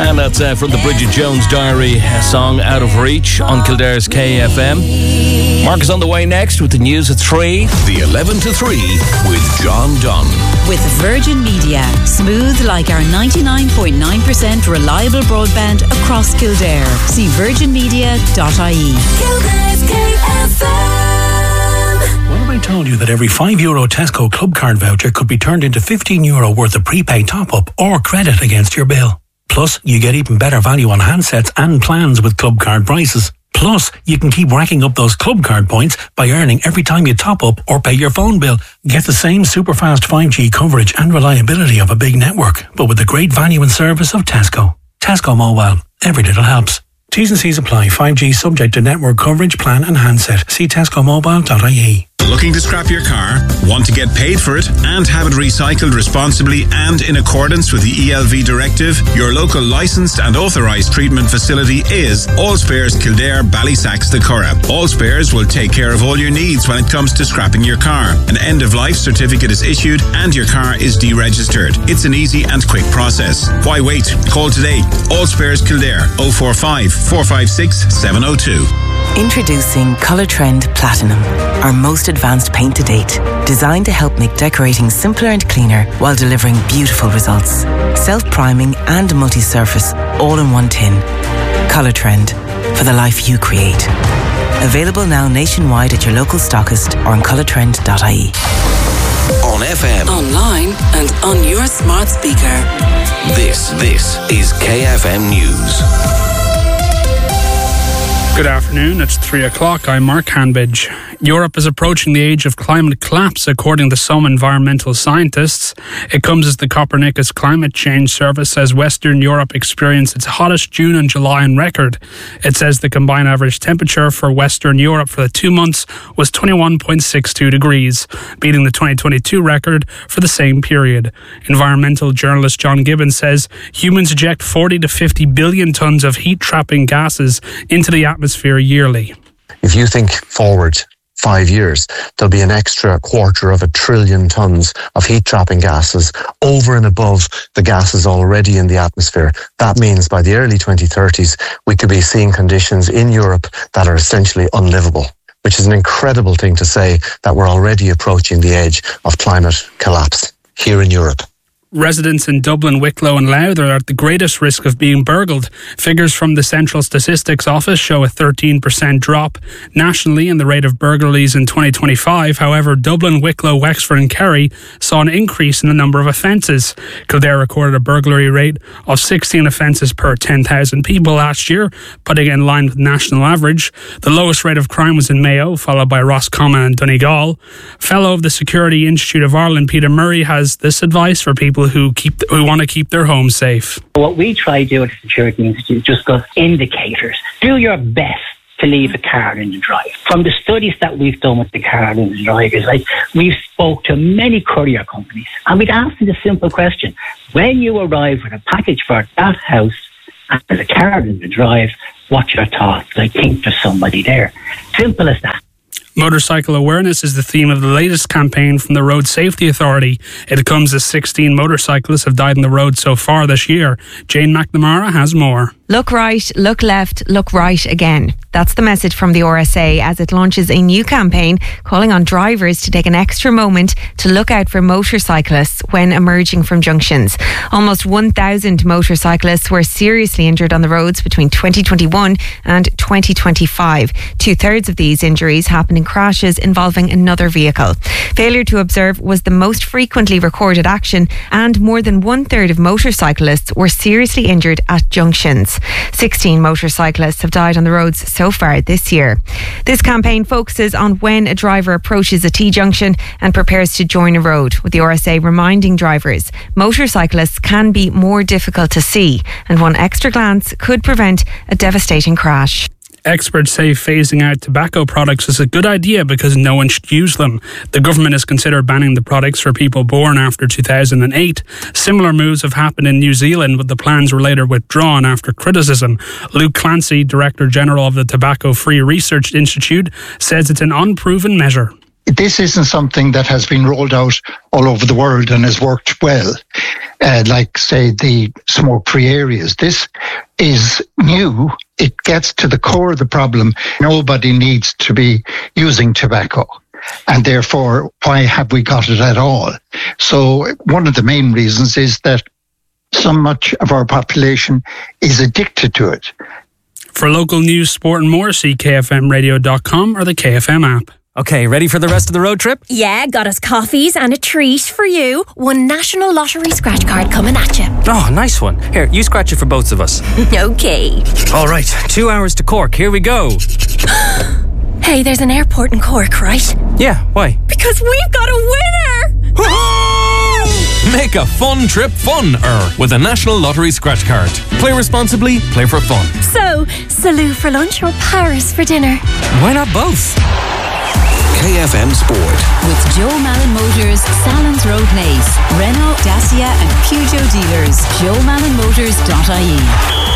And that's from the Bridget Jones Diary song Out of Reach on Kildare's KFM. Mark is on the way next with the news at 3. The 11 to 3 with John Dunn. With Virgin Media, smooth like our 99.9% reliable broadband across Kildare. See virginmedia.ie. Kildare's KFM. What if I told you that every €5 Tesco Club Card voucher could be turned into €15 worth of prepaid top-up or credit against your bill? Plus, you get even better value on handsets and plans with Club Card prices. Plus, you can keep racking up those Club Card points by earning every time you top up or pay your phone bill. Get the same super fast 5G coverage and reliability of a big network, but with the great value and service of Tesco. Tesco Mobile. Every little helps. T's and C's apply. 5G subject to network coverage, plan and handset. See tescomobile.ie. Looking to scrap your car? Want to get paid for it and have it recycled responsibly and in accordance with the ELV directive? Your local licensed and authorised treatment facility is All Spares Kildare, Ballysacks, the Curragh. All Spares will take care of all your needs when it comes to scrapping your car. An end-of-life certificate is issued and your car is deregistered. It's an easy and quick process. Why wait? Call today. All Spares Kildare 045 456 702. Introducing Colour Trend Platinum, our most advanced paint to date, designed to help make decorating simpler and cleaner while delivering beautiful results. Self-priming and multi-surface, all in one tin. Colour Trend, for the life you create. Available now nationwide at your local stockist or on colourtrend.ie. On FM, Online and on your smart speaker. this is KFM News. Good afternoon, it's 3 o'clock. I'm Mark Hanbidge. Europe is approaching the age of climate collapse, according to some environmental scientists. It comes as the Copernicus Climate Change Service says Western Europe experienced its hottest June and July on record. It says the combined average temperature for Western Europe for the 2 months was 21.62 degrees, beating the 2022 record for the same period. Environmental journalist John Gibbons says humans eject 40 to 50 billion tonnes of heat-trapping gases into the atmosphere yearly. If you think forward 5 years, there'll be an extra 250 billion tonnes of heat-trapping gases over and above the gases already in the atmosphere. That means by the early 2030s, we could be seeing conditions in Europe that are essentially unlivable, which is an incredible thing to say, that we're already approaching the edge of climate collapse here in Europe. Residents in Dublin, Wicklow and Louth are at the greatest risk of being burgled. Figures from the Central Statistics Office show a 13% drop nationally in the rate of burglaries in 2025. However, Dublin, Wicklow, Wexford and Kerry saw an increase in the number of offences. Kildare recorded a burglary rate of 16 offences per 10,000 people last year, putting it in line with the national average. The lowest rate of crime was in Mayo, followed by Roscommon and Donegal. Fellow of the Security Institute of Ireland, Peter Murray, has this advice for people who want to keep their homes safe. What we try to do at the Security Institute just got indicators. Do your best to leave a car in the drive. From the studies that we've done with the car in the drive, is like we've spoke to many courier companies and we'd ask them the simple question: when you arrive with a package for that house and there's a car in the drive, what's your thoughts? I think there's somebody there. Simple as that. Motorcycle awareness is the theme of the latest campaign from the Road Safety Authority. It comes as 16 motorcyclists have died on the road so far this year. Jane McNamara has more. Look right, look left, look right again. That's the message from the RSA as it launches a new campaign calling on drivers to take an extra moment to look out for motorcyclists when emerging from junctions. Almost 1,000 motorcyclists were seriously injured on the roads between 2021 and 2025. 2/3 of these injuries happened in crashes involving another vehicle. Failure to observe was the most frequently recorded action, and more than 1/3 of motorcyclists were seriously injured at junctions. 16 motorcyclists have died on the roads so far this year. This campaign focuses on when a driver approaches a T-junction and prepares to join a road, with the RSA reminding drivers motorcyclists can be more difficult to see, and one extra glance could prevent a devastating crash. Experts say phasing out tobacco products is a good idea because no one should use them. The government has considered banning the products for people born after 2008. Similar moves have happened in New Zealand, but the plans were later withdrawn after criticism. Luke Clancy, Director General of the Tobacco Free Research Institute, says it's an unproven measure. this isn't something that has been rolled out all over the world and has worked well, like, say, the smoke-free areas. This is new. It gets to the core of the problem. Nobody needs to be using tobacco. And therefore, why have we got it at all? So one of the main reasons is that so much of our population is addicted to it. For local news, sport and more, see kfmradio.com or the KFM app. Okay, ready for the rest of the road trip? Yeah, got us coffees and a treat for you. One National Lottery scratch card coming at you. Oh, nice one. Here, you scratch it for both of us. Okay. All right, 2 hours to Cork. Here we go. Hey, there's an airport in Cork, right? Yeah, why? Because we've got a winner! Make a fun trip fun-er with a National Lottery scratch card. Play responsibly, play for fun. So, Salou for lunch or Paris for dinner? Why not both? KFM Sport. With Joe Malin Motors, Salons Road Naas, Renault, Dacia and Peugeot dealers. JoeMalinMotors.ie.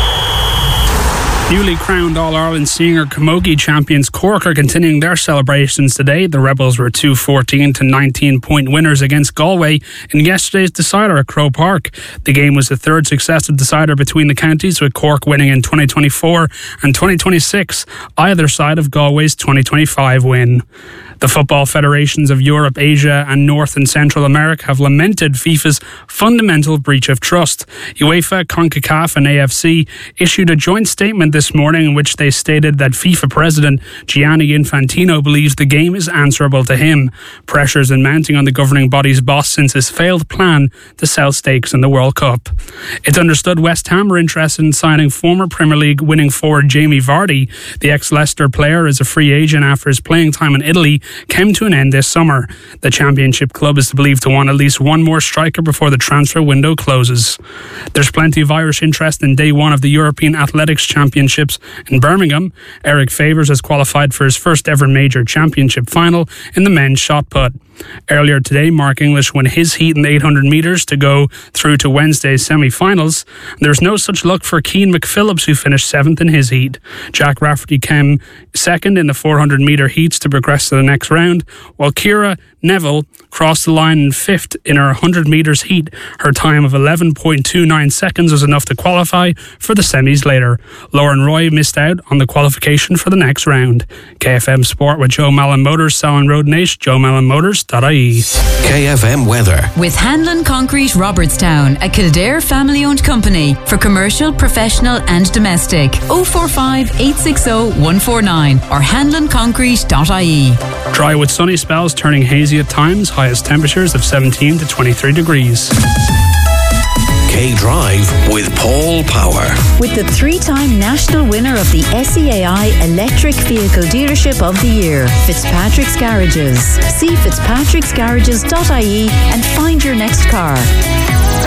Newly crowned All-Ireland Senior Camogie champions Cork are continuing their celebrations today. The Rebels were 2 14 to 19-point winners against Galway in yesterday's decider at Croke Park. The game was the third successive decider between the counties, with Cork winning in 2024 and 2026, either side of Galway's 2025 win. The football federations of Europe, Asia and North and Central America have lamented FIFA's fundamental breach of trust. UEFA, CONCACAF and AFC issued a joint statement this morning in which they stated that FIFA President Gianni Infantino believes the game is answerable to him. Pressures are mounting on the governing body's boss since his failed plan to sell stakes in the World Cup. It's understood West Ham are interested in signing former Premier League winning forward Jamie Vardy. The ex-Leicester player is a free agent after his playing time in Italy came to an end this summer. The Championship club is believed to want at least one more striker before the transfer window closes. There's plenty of Irish interest in day one of the European Athletics Championships in Birmingham. Eric Favours has qualified for his first ever major championship final in the men's shot put. Earlier today, Mark English won his heat in the 800 metres to go through to Wednesday's semi-finals. There's no such luck for Cian McPhillips, who finished 7th in his heat. Jack Rafferty came second in the 400 metre heats to progress to the next round, while Ciara Neville crossed the line in 5th in her 100 metres heat. Her time of 11.29 seconds was enough to qualify for the semis later. Lauren Roy missed out on the qualification for the next round. KFM Sport with Joe Malin Motors, Salon Road Naas, JoeMalinMotors.ie. KFM Weather. With Hanlon Concrete Robertstown, a Kildare family-owned company for commercial, professional and domestic. 045 860 149 or hanlonconcrete.ie. Dry with sunny spells turning hazy at times, highest temperatures of 17 to 23 degrees. K-Drive with Paul Power. With the 3-time national winner of the SEAI Electric Vehicle Dealership of the Year, Fitzpatrick's Garages. See fitzpatricksgarages.ie and find your next car.